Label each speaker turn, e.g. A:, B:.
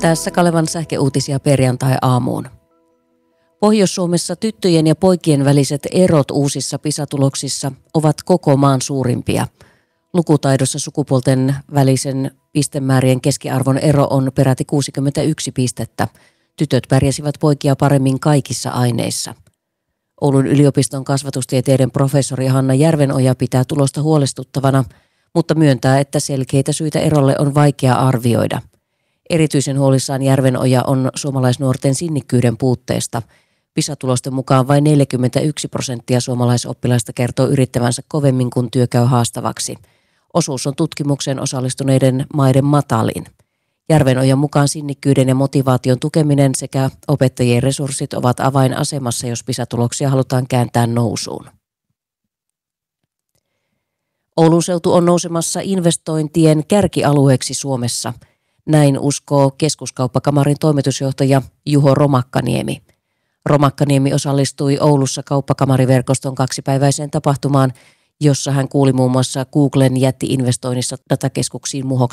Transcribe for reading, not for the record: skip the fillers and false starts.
A: Tässä Kalevan sähkeuutisia perjantai-aamuun. Pohjois-Suomessa tyttöjen ja poikien väliset erot uusissa PISA-tuloksissa ovat koko maan suurimpia. Lukutaidossa sukupuolten välisen pistemäärien keskiarvon ero on peräti 61 pistettä. Tytöt pärjäsivät poikia paremmin kaikissa aineissa. Oulun yliopiston kasvatustieteiden professori Hanna Järvenoja pitää tulosta huolestuttavana, mutta myöntää, että selkeitä syitä erolle on vaikea arvioida. Erityisen huolissaan Järvenoja on suomalaisnuorten sinnikkyyden puutteesta. PISA-tulosten mukaan vain 41% suomalaisoppilaista kertoo yrittävänsä kovemmin, kun työ käy haastavaksi. Osuus on tutkimukseen osallistuneiden maiden matalin. Järvenojan mukaan sinnikkyyden ja motivaation tukeminen sekä opettajien resurssit ovat avainasemassa, jos PISA-tuloksia halutaan kääntää nousuun. Oulun seutu on nousemassa investointien kärkialueeksi Suomessa. Näin uskoo Keskuskauppakamarin toimitusjohtaja Juho Romakkaniemi. Romakkaniemi osallistui Oulussa kauppakamariverkoston 2-päiväiseen tapahtumaan, jossa hän kuuli muun muassa Googlen jätti-investoinnissa datakeskuksiin Muhox